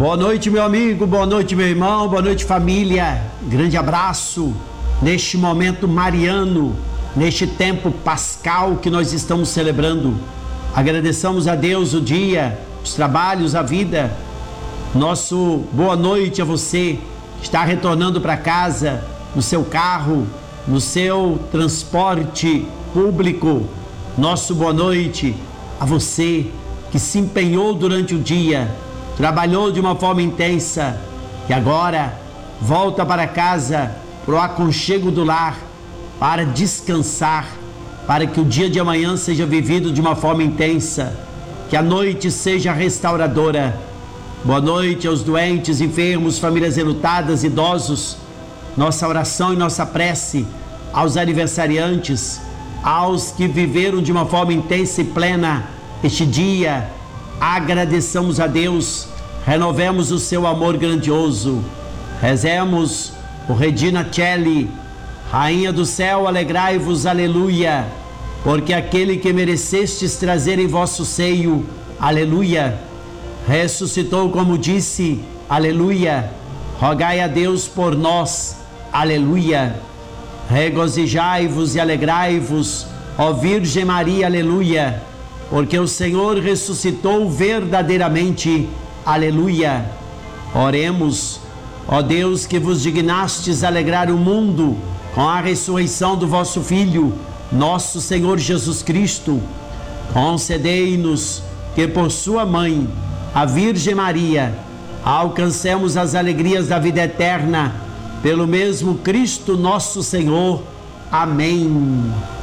Boa noite, meu amigo, boa noite, meu irmão, boa noite, família. Grande abraço neste momento mariano, neste tempo pascal que nós estamos celebrando. Agradeçamos a Deus o dia, os trabalhos, a vida. Nosso boa noite a você que está retornando para casa, no seu carro, no seu transporte público. Nosso boa noite a você que se empenhou durante o dia, trabalhou de uma forma intensa e agora volta para casa, para o aconchego do lar, para descansar, para que o dia de amanhã seja vivido de uma forma intensa, que a noite seja restauradora. Boa noite aos doentes, enfermos, famílias enlutadas, idosos. Nossa oração e nossa prece aos aniversariantes, aos que viveram de uma forma intensa e plena este dia. Agradeçamos a Deus, renovemos o seu amor grandioso. Rezemos por Regina Celli, Rainha do céu, alegrai-vos, aleluia, porque aquele que merecestes trazer em vosso seio, aleluia, ressuscitou como disse, aleluia. Rogai a Deus por nós, aleluia. Regozijai-vos e alegrai-vos, ó Virgem Maria, aleluia, porque o Senhor ressuscitou verdadeiramente, aleluia. Oremos, ó Deus, que vos dignastes alegrar o mundo com a ressurreição do vosso Filho, nosso Senhor Jesus Cristo. Concedei-nos que por sua mãe, a Virgem Maria, alcancemos as alegrias da vida eterna, pelo mesmo Cristo nosso Senhor. Amém.